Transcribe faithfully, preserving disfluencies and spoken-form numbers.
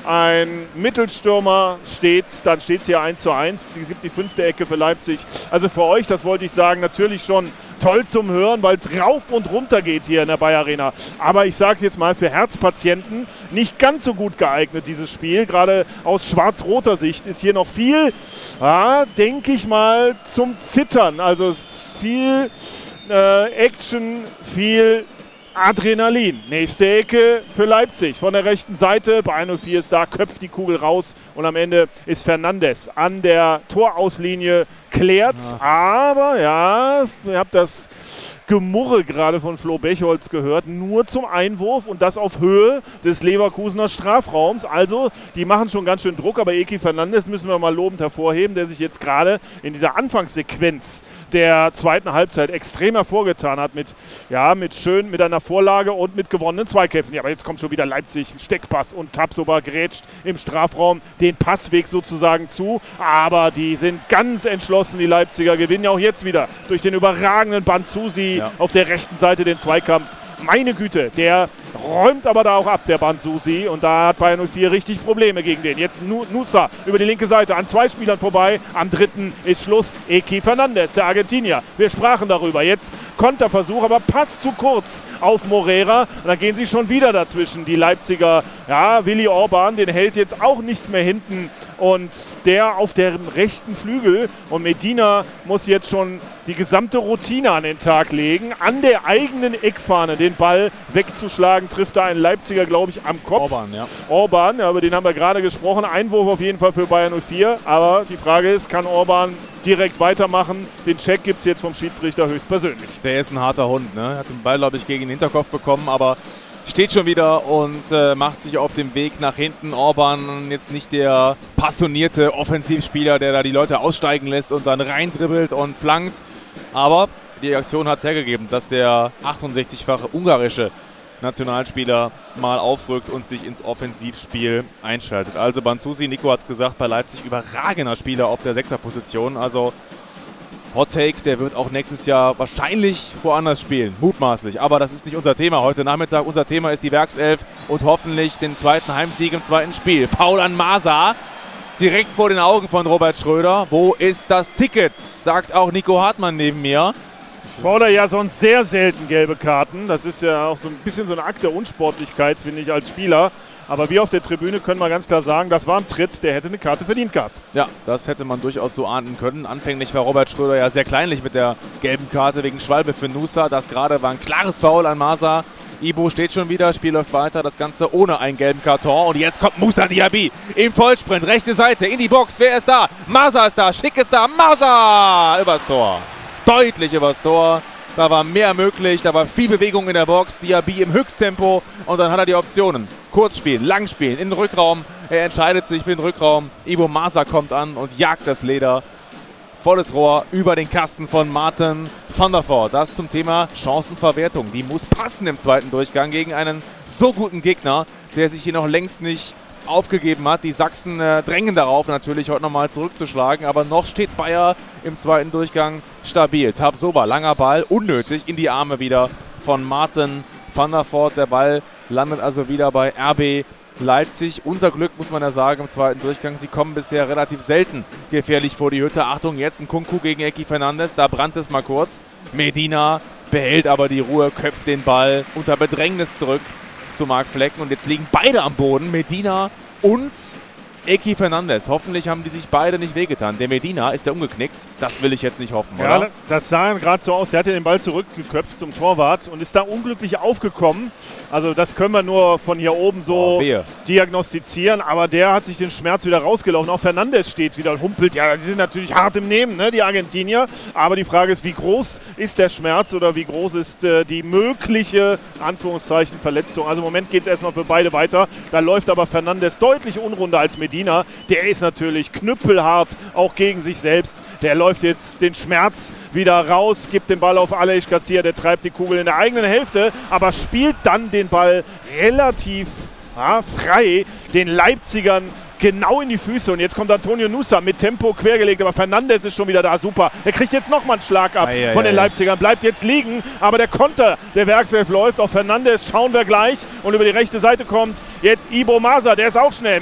ein Mittelstürmer steht, dann steht es hier eins zu eins. Es gibt die fünfte Ecke für Leipzig. Also für euch, das wollte ich sagen, natürlich schon toll zum Hören, weil es rauf und runter geht hier in der Bayer Arena. Aber ich sage jetzt mal, für Herzpatienten nicht ganz so gut geeignet, dieses Spiel. Gerade aus schwarz-roter Sicht ist hier noch viel, ja, denke ich mal, zum Zittern. Also es ist viel äh, Action, viel Adrenalin. Nächste Ecke für Leipzig von der rechten Seite. Bayern null vier ist da, köpft die Kugel raus und am Ende ist Fernandes an der Torauslinie, klärt. Ja. Aber ja, ihr habt das Gemurre gerade von Flo Bechholz gehört, nur zum Einwurf und das auf Höhe des Leverkusener Strafraums. Also, die machen schon ganz schön Druck, aber Eki Fernandes müssen wir mal lobend hervorheben, der sich jetzt gerade in dieser Anfangssequenz der zweiten Halbzeit extrem hervorgetan hat mit, ja, mit schön, mit einer Vorlage und mit gewonnenen Zweikämpfen. Ja, aber jetzt kommt schon wieder Leipzig, Steckpass und Tapsoba grätscht im Strafraum den Passweg sozusagen zu, aber die sind ganz entschlossen, die Leipziger gewinnen ja auch jetzt wieder durch den überragenden Banzusi. Ja. Auf der rechten Seite den Zweikampf. Meine Güte, der räumt aber da auch ab, der Banzusi. Und da hat Bayern null vier richtig Probleme gegen den. Jetzt Nusa über die linke Seite an zwei Spielern vorbei. Am dritten ist Schluss. Eki Fernandes, der Argentinier. Wir sprachen darüber. Jetzt Konterversuch, aber passt zu kurz auf Morera. Und dann gehen sie schon wieder dazwischen. Die Leipziger, ja, Willi Orban, den hält jetzt auch nichts mehr hinten. Und der auf dem rechten Flügel. Und Medina muss jetzt schon die gesamte Routine an den Tag legen. An der eigenen Eckfahne den Ball wegzuschlagen, trifft da ein Leipziger, glaube ich, am Kopf. Orban, ja. Orban, ja, über den haben wir gerade gesprochen. Einwurf auf jeden Fall für Bayern null vier. Aber die Frage ist, kann Orban direkt weitermachen? Den Check gibt es jetzt vom Schiedsrichter höchstpersönlich. Der ist ein harter Hund, ne? Hat den Ball, glaube ich, gegen den Hinterkopf bekommen, aber steht schon wieder und äh, macht sich auf dem Weg nach hinten. Orban jetzt nicht der passionierte Offensivspieler, der da die Leute aussteigen lässt und dann reindribbelt und flankt. Aber die Aktion hat es hergegeben, dass der achtundsechzigfache ungarische Nationalspieler mal aufrückt und sich ins Offensivspiel einschaltet. Also Banzusi, Nico hat es gesagt, bei Leipzig überragender Spieler auf der Sechserposition. Also Hot Take, der wird auch nächstes Jahr wahrscheinlich woanders spielen, mutmaßlich. Aber das ist nicht unser Thema heute Nachmittag. Unser Thema ist die Werkself und hoffentlich den zweiten Heimsieg im zweiten Spiel. Foul an Masa, direkt vor den Augen von Robert Schröder. Wo ist das Ticket? Sagt auch Nico Hartmann neben mir. Ich fordere ja sonst sehr selten gelbe Karten. Das ist ja auch so ein bisschen so eine Akt der Unsportlichkeit, finde ich, als Spieler. Aber wir auf der Tribüne können wir ganz klar sagen, das war ein Tritt, der hätte eine Karte verdient gehabt. Ja, das hätte man durchaus so ahnden können. Anfänglich war Robert Schröder ja sehr kleinlich mit der gelben Karte wegen Schwalbe für Nusa. Das gerade war ein klares Foul an Masa. Ibo steht schon wieder, Spiel läuft weiter, das Ganze ohne einen gelben Karton. Und jetzt kommt Moussa Diaby im Vollsprint, rechte Seite, in die Box. Wer ist da? Masa ist da, Schick ist da, Masa übers Tor. Deutlich übers Tor. Da war mehr möglich, da war viel Bewegung in der Box. Diaby im Höchsttempo und dann hat er die Optionen. Kurzspielen, Langspielen, in den Rückraum. Er entscheidet sich für den Rückraum. Ibo Masa kommt an und jagt das Leder. Volles Rohr über den Kasten von Martin van der Voort. Das zum Thema Chancenverwertung. Die muss passen im zweiten Durchgang gegen einen so guten Gegner, der sich hier noch längst nicht aufgegeben hat. Die Sachsen äh, drängen darauf natürlich heute nochmal zurückzuschlagen, aber noch steht Bayer im zweiten Durchgang stabil. Tapsoba, langer Ball, unnötig, in die Arme wieder von Martin van der Voort. Der Ball landet also wieder bei R B Leipzig. Unser Glück, muss man ja sagen, im zweiten Durchgang. Sie kommen bisher relativ selten gefährlich vor die Hütte. Achtung, jetzt ein Kunku gegen Eki Fernandes. Da brannt es mal kurz. Medina behält aber die Ruhe, köpft den Ball unter Bedrängnis zurück zu Marc Flecken. Und jetzt liegen beide am Boden, Medina und Eki Fernandes. Hoffentlich haben die sich beide nicht wehgetan. Der Medina, ist der umgeknickt? Das will ich jetzt nicht hoffen, ja, oder? Das sah gerade so aus. Er hatte den Ball zurückgeköpft zum Torwart und ist da unglücklich aufgekommen. Also das können wir nur von hier oben so oh, diagnostizieren. Aber der hat sich den Schmerz wieder rausgelaufen. Auch Fernandes steht wieder und humpelt. Ja, die sind natürlich hart im Nehmen, ne, die Argentinier. Aber die Frage ist, wie groß ist der Schmerz oder wie groß ist äh, die mögliche, Anführungszeichen, Verletzung. Also im Moment geht es erstmal für beide weiter. Da läuft aber Fernandes deutlich unrunder als Medina. Der ist natürlich knüppelhart, auch gegen sich selbst. Der läuft jetzt den Schmerz wieder raus, gibt den Ball auf Aleix Garcia, der treibt die Kugel in der eigenen Hälfte, aber spielt dann den Ball relativ ja, frei den Leipzigern genau in die Füße. Und jetzt kommt Antonio Nusa mit Tempo quergelegt, aber Fernandes ist schon wieder da, super. Er kriegt jetzt nochmal einen Schlag ab ei, ei, von den ei, Leipzigern, bleibt jetzt liegen, aber der Konter der Werkself läuft. Auf Fernandes schauen wir gleich und über die rechte Seite kommt jetzt Ibo Masa, der ist auch schnell.